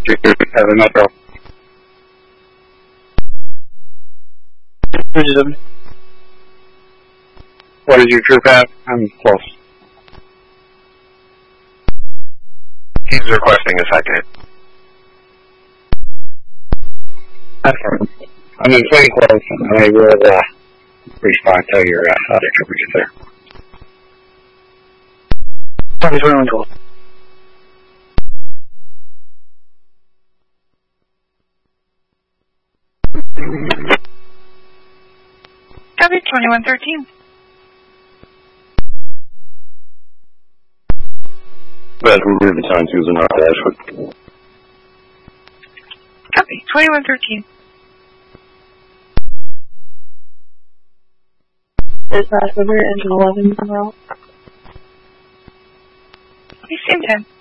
2-7 Metro. What is your troop at? I'm close. He's requesting a second. I'm in plain close, and I will respond to your other trooper gets there. 21 12. Copy 2113. Bad from Ruby Time 2 is in North Ashford. Copy 2113. Dispatch over engine 11 Monroe. Copy same 10.